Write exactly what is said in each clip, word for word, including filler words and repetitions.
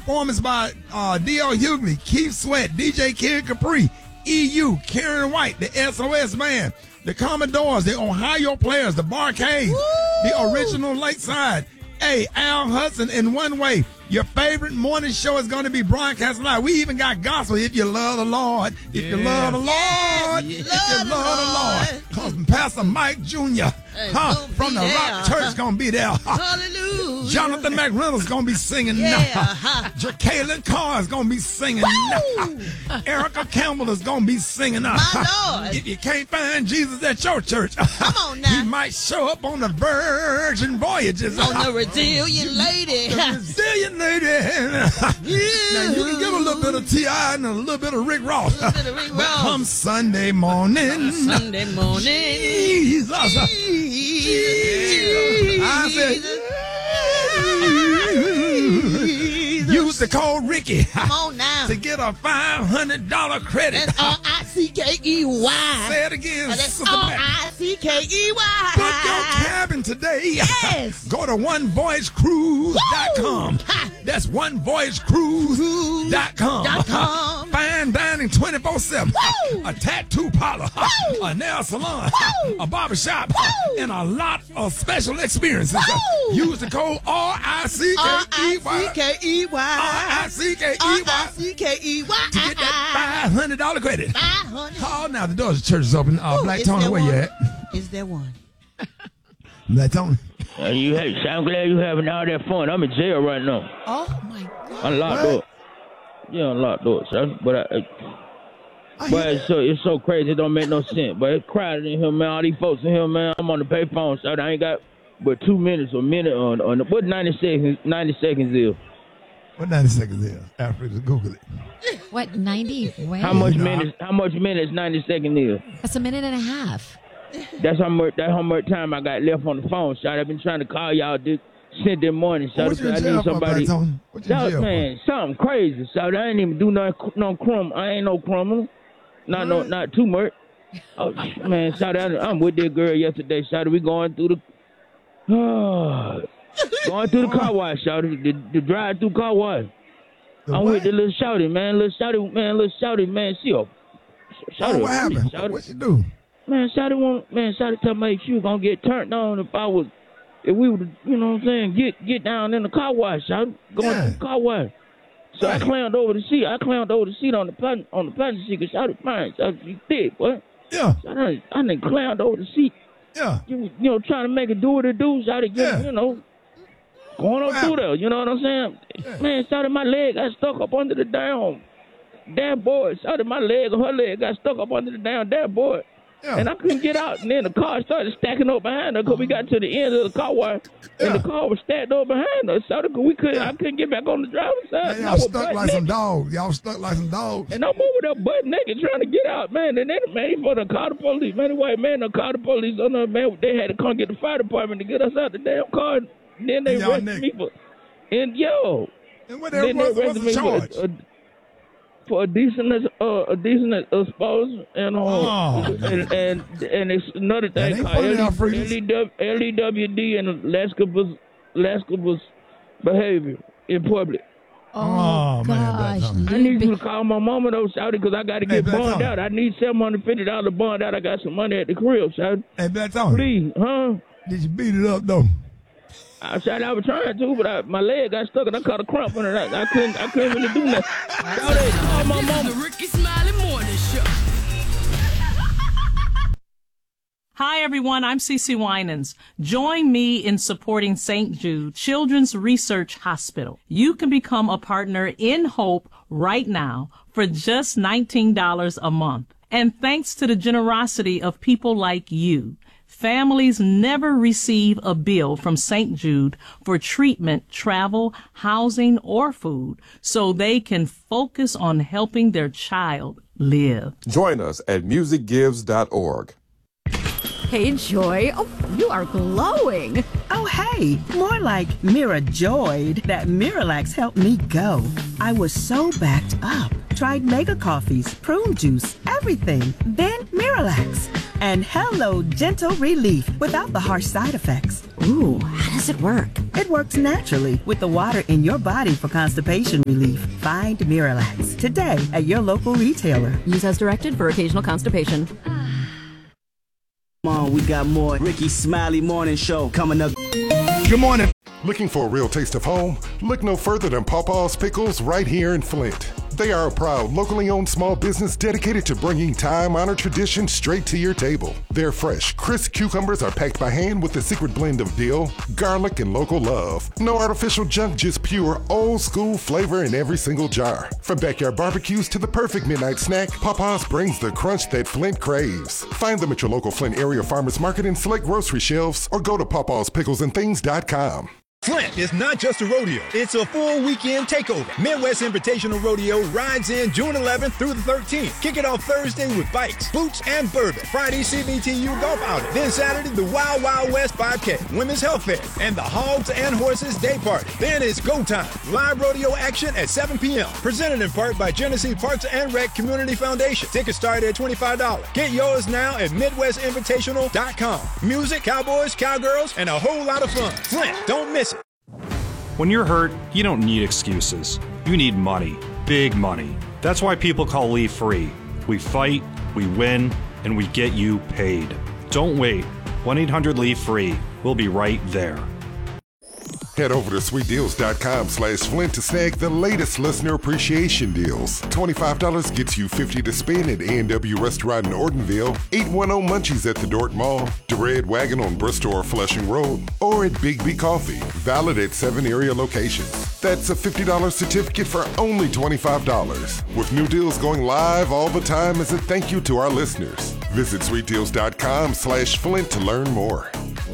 performance by uh, D L Hughley, Keith Sweat, D J Kid Capri, E U, Karen White, the S O S Band, the Commodores, the Ohio Players, the Barcades, the original Lakeside. Hey, Al Hudson in One Way. Your favorite morning show is going to be broadcast live. We even got gospel. If you love the Lord, if yeah. you love the Lord, yeah. if you love, love the Lord. Because Pastor Mike Junior Hey, huh, from the there. Rock Church going to be there. Hallelujah. Jonathan McReynolds going to be singing yeah. now. Jacqueline Carr is going to be singing Woo. now. Erica Campbell is going to be singing now. My Lord. If you can't find Jesus at your church, come on now. He might show up on the Virgin Voyages. On the Resilient Lady. The Resilient Lady. yeah. Now you can give a little bit of T I and a little bit of Rick Ross. A little bit of Rick Ross. Come Sunday morning. Sunday morning. Jesus. Jesus. Jesus. I said, use the code Ricky. Come on now. To get a five hundred dollars credit. That's R I C K E Y. Say it again. That's R I C K E Y. Book your cabin today. Yes. Go to one voyage cruise dot com. That's one voyage cruise dot com. Fine dining twenty-four seven. A tattoo parlor. Woo. A nail salon. Woo. A barbershop. Woo. And a lot of special experiences. Woo. Use the code R I C K E Y. R I C K E Y. R I C K E Y. R I C K E Y. To get that five hundred dollars credit. five hundred dollars. Oh, now the doors of the church is open. Uh, Black Tony, where one? you at? Is there one? Black Tony. Uh, you hey, I'm glad you having all that fun. I'm in jail right now. Oh my God. I'm locked up. Yeah, I'm locked up, son. But I, I but it's so it's so crazy. It don't make no sense. But it's crowded in here, man. All these folks in here, man. I'm on the payphone, so I ain't got but two minutes or a minute on on the, what ninety seconds ninety seconds is. What ninety seconds is? After just Google it. What ninety? Wait. How much minutes? How much minutes ninety seconds is? That's a minute and a half. That's how much. That's how much time I got left on the phone, shot. I've been trying to call y'all this since this morning, shot. What you in I jail need somebody. For, what you in jail man, for? Something crazy, shot. I ain't even do no no crumb. I ain't no criminal. Not no, not too much. Oh man, shot. I'm with that girl yesterday, shot. We going through the, oh, going through the car wash, shot. The, the drive through car wash. The I'm what? with the little shouty, man. Little shouty, man. Little shouty, man. See her. Oh, what happened? Shouty. What you do? Man, shouty want, man, shouty tell me she was gonna get turned on if I was, if we would, you know what I'm saying, get get down in the car wash, shouty, going yeah. to the car wash. So right. I climbed over the seat. I climbed over the seat on the patent, on the passenger seat, because shouty fine, shouty, she thick, boy. Yeah. So I done, I done climbed over the seat. Yeah. You, you know, trying to make it do what it do, shouty, yeah. you know, going on wow. through there, you know what I'm saying? Yeah. Man, shouty, my leg got stuck up under the damn dashboard. Shouty, my leg or her leg got stuck up under the damn dashboard. Yeah. And I couldn't get out, and then the car started stacking up behind us because we got to the end of the car wash, yeah. and the car was stacked up behind us. So we couldn't, yeah. I couldn't get back on the driver's side. Man, y'all stuck like naked. some dogs. Y'all stuck like some dogs. And I'm over there butt naked trying to get out, man. And then, man, he for the call the police. Man, the white man, the call the police. On the, man, they had to come get the fire department to get us out the damn car. And then they arrested me for, and yo. And what they arrested me for? For a decent, uh, a decent exposure, and uh, oh. and, and and it's another thing called L E W D and lascivious lascivious behavior in public. Oh, oh gosh! Man, I need you to call my mama though, shouty, because I got to get hey, bond out. I need seven hundred fifty dollars bond out. I got some money at the crib, shouty. Hey, Black Tony. Please, huh? Did you beat it up though? I said I was trying to, but I, my leg got stuck and I caught a cramp in it. I, I couldn't, I couldn't really do nothing. Call my mama. The Ricky Smiley Morning Show. Hi, everyone. I'm Cece Winans. Join me in supporting Saint Jude Children's Research Hospital. You can become a partner in Hope right now for just nineteen dollars a month. And thanks to the generosity of people like you, families never receive a bill from Saint Jude for treatment, travel, housing, or food, so they can focus on helping their child live. Join us at music gives dot org. Hey, Joy. Oh, you are glowing. Oh, hey. More like Mira joyed that Miralax helped me go. I was so backed up. Tried mega coffees, prune juice, everything. Then Miralax. And hello, gentle relief without the harsh side effects. Ooh, how does it work? It works naturally with the water in your body for constipation relief. Find Miralax today at your local retailer. Use as directed for occasional constipation. Come on, we got more Ricky Smiley Morning Show coming up. Good morning. Looking for a real taste of home? Look no further than Pawpaw's Pickles right here in Flint. They are a proud, locally owned small business dedicated to bringing time-honored tradition straight to your table. Their fresh, crisp cucumbers are packed by hand with a secret blend of dill, garlic, and local love. No artificial junk, just pure, old-school flavor in every single jar. From backyard barbecues to the perfect midnight snack, Pawpaw's brings the crunch that Flint craves. Find them at your local Flint area farmers market and select grocery shelves, or go to pawpaws pickles and things dot com. Flint is not just a rodeo, it's a full weekend takeover. Midwest Invitational Rodeo rides in June eleventh through the thirteenth. Kick it off Thursday with bikes, boots, and bourbon. Friday, C B T U golf outing. Then Saturday, the Wild Wild West five K, Women's Health Fair, and the Hogs and Horses Day Party. Then it's go time. Live rodeo action at seven p.m. Presented in part by Genesee Parks and Rec Community Foundation. Tickets start at twenty-five dollars. Get yours now at midwest invitational dot com. Music, cowboys, cowgirls, and a whole lot of fun. Flint, don't miss it. When you're hurt, you don't need excuses. You need money. Big money. That's why people call Leave Free. We fight, we win, and we get you paid. Don't wait. one eight hundred leave free. We'll be right there. Head over to sweet deals dot com slash Flint to snag the latest listener appreciation deals. twenty-five dollars gets you fifty dollars to spend at A and W Restaurant in Ortonville, eight one zero Munchies at the Dordt Mall, the Red Wagon on Bristol or Flushing Road, or at Big B Coffee, valid at seven area locations. That's a fifty dollars certificate for only twenty-five dollars. With new deals going live all the time as a thank you to our listeners. Visit sweet deals dot com slash Flint to learn more.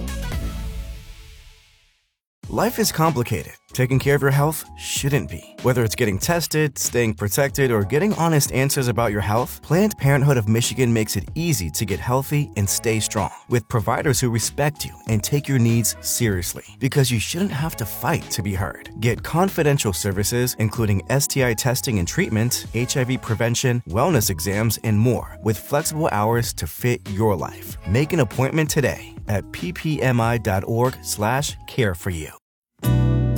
Life is complicated. Taking care of your health shouldn't be. Whether it's getting tested, staying protected, or getting honest answers about your health, Planned Parenthood of Michigan makes it easy to get healthy and stay strong with providers who respect you and take your needs seriously. Because you shouldn't have to fight to be heard. Get confidential services, including S T I testing and treatment, H I V prevention, wellness exams, and more, with flexible hours to fit your life. Make an appointment today at ppmi dot org slash care for you.